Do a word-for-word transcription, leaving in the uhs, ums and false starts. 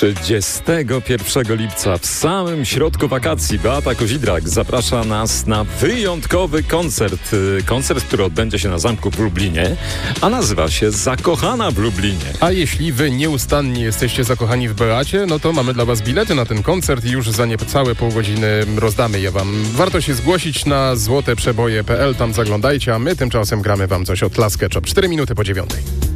trzydziestego pierwszego lipca, w samym środku wakacji, Beata Kozidrak zaprasza nas na wyjątkowy koncert. Koncert, który odbędzie się na Zamku w Lublinie, a nazywa się Zakochana w Lublinie. A jeśli wy nieustannie jesteście zakochani w Beacie, no to mamy dla was bilety na ten koncert i już za niecałe pół godziny rozdamy je wam. Warto się zgłosić na złoteprzeboje kropka p l, tam zaglądajcie, a my tymczasem gramy wam coś od Las Ketchup. cztery minuty po dziewiątej.